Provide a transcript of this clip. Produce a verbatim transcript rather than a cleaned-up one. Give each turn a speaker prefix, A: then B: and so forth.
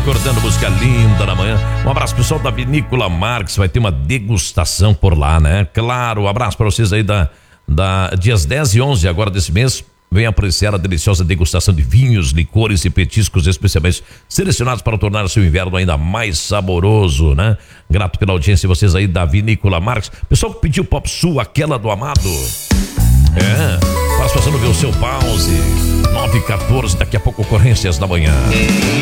A: acordando, música linda na manhã. Um abraço pessoal da Vinícola Marques, vai ter uma degustação por lá, né? Claro, um abraço para vocês aí da, da dias dez e onze agora desse mês. Venha apreciar a deliciosa degustação de vinhos, licores e petiscos especialmente selecionados para tornar o seu inverno ainda mais saboroso, né? Grato pela audiência de vocês aí da Vinícola Marques. Pessoal que pediu Pop Sul, aquela do Amado. É, participação no Ver o Seu Pause. nove e quatorze, daqui a pouco ocorrências da manhã.